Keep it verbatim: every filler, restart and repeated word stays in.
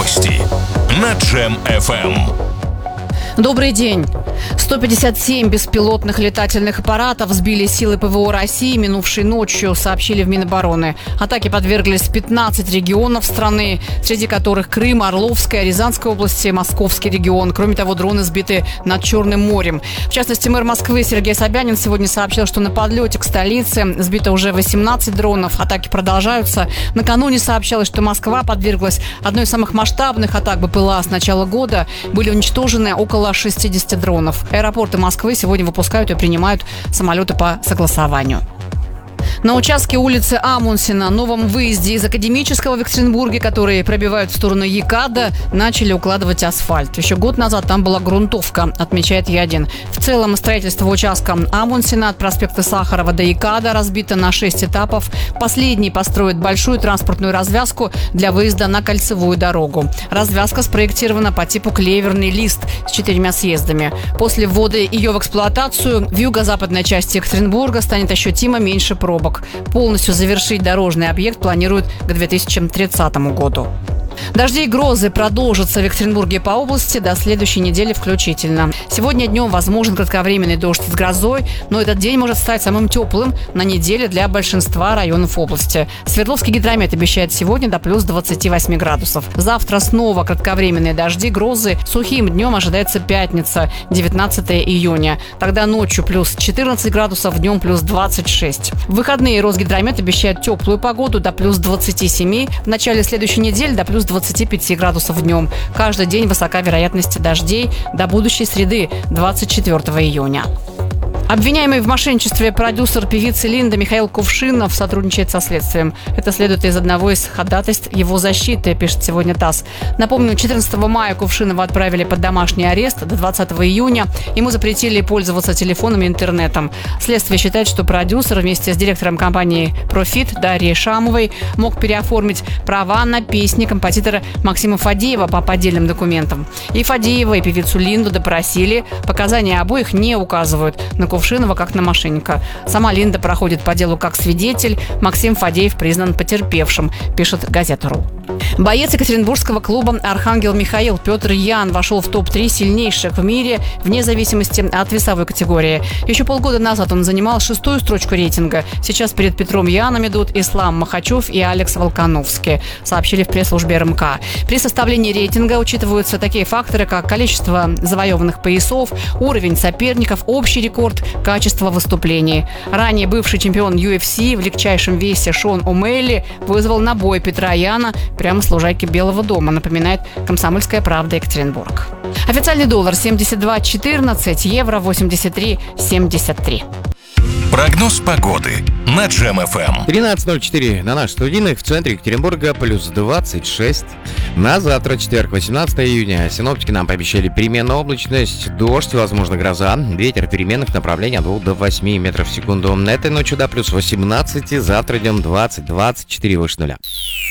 Новости на Джем эф эм. Добрый день. сто пятьдесят семь беспилотных летательных аппаратов сбили силы ПВО России минувшей ночью, сообщили в Минобороны. Атаке подверглись пятнадцать регионов страны, среди которых Крым, Орловская, Рязанская область, Московский регион. Кроме того, дроны сбиты над Черным морем. В частности, мэр Москвы Сергей Собянин сегодня сообщил, что на подлете к столице сбито уже восемнадцать дронов. Атаки продолжаются. Накануне сообщалось, что Москва подверглась одной из самых масштабных атак БПЛА с начала года. Были уничтожены около шестьдесят дронов. Аэропорты Москвы сегодня выпускают и принимают самолеты по согласованию. На участке улицы Амундсена, новом выезде из Академического в Екатеринбурге, которые пробивают в сторону ЕКАДа, начали укладывать асфальт. Еще год назад там была грунтовка, отмечает Е один. В целом строительство участка Амундсена от проспекта Сахарова до ЕКАДа разбито на шесть этапов. Последний построит большую транспортную развязку для выезда на кольцевую дорогу. Развязка спроектирована по типу клеверный лист с четырьмя съездами. После ввода ее в эксплуатацию в юго-западной части Екатеринбурга станет ощутимо меньше пробок. Полностью завершить дорожный объект планируют к две тысячи тридцатому году. Дожди и грозы продолжатся в Екатеринбурге по области до следующей недели включительно. Сегодня днем возможен кратковременный дождь с грозой, но этот день может стать самым теплым на неделе для большинства районов области. Свердловский гидромет обещает сегодня до плюс двадцати восьми градусов. Завтра снова кратковременные дожди, грозы. Сухим днем ожидается пятница, девятнадцатое июня. Тогда ночью плюс четырнадцать градусов, днем плюс двадцать шесть. В выходные Росгидромет обещает теплую погоду до плюс двадцати семи. В начале следующей недели до плюс двадцати пяти градусов днем. Каждый день высока вероятность дождей до будущей среды, двадцать четвёртого июня. Обвиняемый в мошенничестве продюсер певицы Линды Михаил Кувшинов сотрудничает со следствием. Это следует из одного из ходатайств его защиты, пишет сегодня ТАСС. Напомню, четырнадцатого мая Кувшинова отправили под домашний арест до двадцатого июня. Ему запретили пользоваться телефоном и интернетом. Следствие считает, что продюсер вместе с директором компании «Профит» Дарьей Шамовой мог переоформить права на песни композитора Максима Фадеева по поддельным документам. И Фадеева, и певицу Линду допросили. Показания обоих не указывают на Кувшинова как на мошенника. Сама Линда проходит по делу как свидетель. Максим Фадеев признан потерпевшим, пишет Газета.ру. Боец екатеринбургского клуба «Архангел Михаил» Петр Ян вошел в топ три сильнейших в мире вне зависимости от весовой категории. Еще полгода назад он занимал шестую строчку рейтинга. Сейчас перед Петром Яном идут Ислам Махачев и Алекс Волконовский, сообщили в пресс-службе эр эм ка. При составлении рейтинга учитываются такие факторы, как количество завоеванных поясов, уровень соперников, общий рекорд, качество выступлений. Ранее бывший чемпион ю эф си в легчайшем весе Шон О'Мелли вызвал на бой Петра Яна прямо с лужайки Белого дома, напоминает «Комсомольская правда» Екатеринбург. Официальный доллар семьдесят два четырнадцать, евро восемьдесят три семьдесят три. Прогноз погоды на Джем эф эм. тринадцать ноль четыре на наших студийных, в центре Екатеринбурга плюс двадцать шесть. На завтра, четверг, восемнадцатого июня, синоптики нам пообещали переменную облачность, дождь, возможно гроза, ветер переменных направлений от двух до восьми метров в секунду. Этой ночью до плюс восемнадцати, завтра днем двадцать двадцать четыре выше нуля.